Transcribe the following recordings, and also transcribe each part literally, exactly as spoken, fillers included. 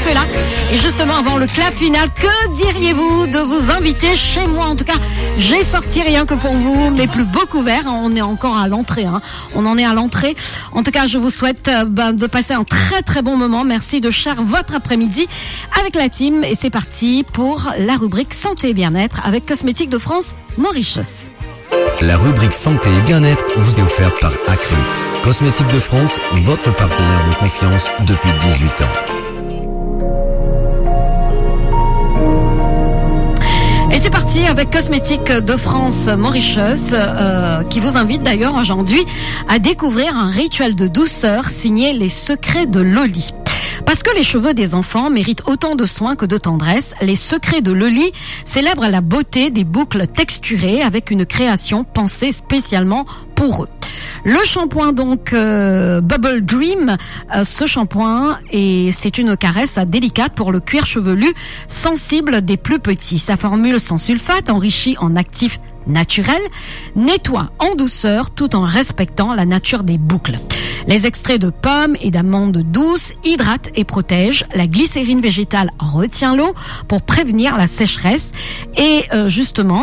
jusque-là. Et justement, avant le clap final, que diriez-vous de vous inviter chez moi? En tout cas, j'ai sorti rien que pour vous mes plus beaux couverts. On est encore à l'entrée, hein. On en est à l'entrée. En tout cas, je vous souhaite euh, ben, de passer un très très bon moment. Merci de share votre après-midi avec la team. Et c'est parti pour la rubrique Santé et Bien-être avec Cosmétiques de France Mauritius. La rubrique Santé et Bien-être vous est offerte par Acrux. Cosmétiques de France, votre partenaire de confiance depuis dix-huit ans. Et c'est parti avec Cosmétiques de France Mauritius euh, qui vous invite d'ailleurs aujourd'hui à découvrir un rituel de douceur signé Les Secrets de Loli. Parce que les cheveux des enfants méritent autant de soins que de tendresse, Les Secrets de Loli célèbrent la beauté des boucles texturées avec une création pensée spécialement pour eux. Le shampoing donc euh, Bubble Dream, euh, ce shampoing et c'est une caresse délicate pour le cuir chevelu sensible des plus petits. Sa formule sans sulfate, enrichie en actifs naturels, nettoie en douceur tout en respectant la nature des boucles. Les extraits de pommes et d'amandes douces hydratent et protègent. La glycérine végétale retient l'eau pour prévenir la sécheresse et euh, justement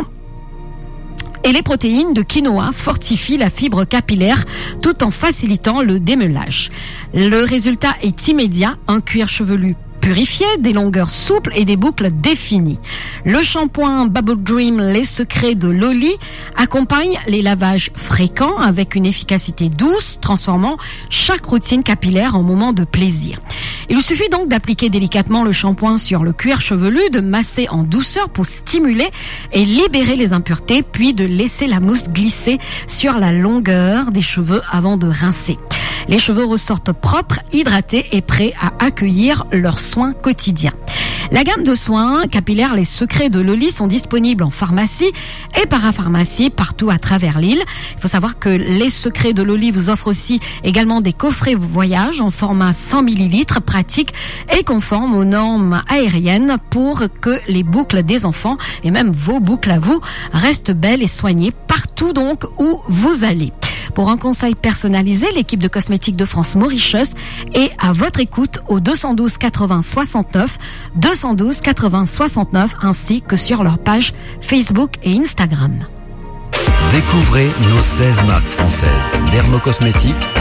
Et les protéines de quinoa fortifient la fibre capillaire tout en facilitant le démêlage. Le résultat est immédiat, un cuir chevelu purifié, des longueurs souples et des boucles définies. Le shampoing Bubble Dream Les Secrets de Loli accompagne les lavages fréquents avec une efficacité douce, transformant chaque routine capillaire en moment de plaisir. Il vous suffit donc d'appliquer délicatement le shampoing sur le cuir chevelu, de masser en douceur pour stimuler et libérer les impuretés, puis de laisser la mousse glisser sur la longueur des cheveux avant de rincer. Les cheveux ressortent propres, hydratés et prêts à accueillir leurs soins quotidiens. La gamme de soins capillaires Les Secrets de Loli sont disponibles en pharmacie et parapharmacie partout à travers l'île. Il faut savoir que Les Secrets de Loli vous offre aussi également des coffrets voyage en format cent millilitres, pratiques et conformes aux normes aériennes pour que les boucles des enfants et même vos boucles à vous restent belles et soignées partout donc où vous allez. Pour un conseil personnalisé, l'équipe de Cosmétiques de France Mauritius est à votre écoute au deux cent douze quatre-vingts soixante-neuf, deux cent douze quatre-vingts soixante-neuf ainsi que sur leur page Facebook et Instagram. Découvrez nos seize marques françaises. Dermocosmétiques,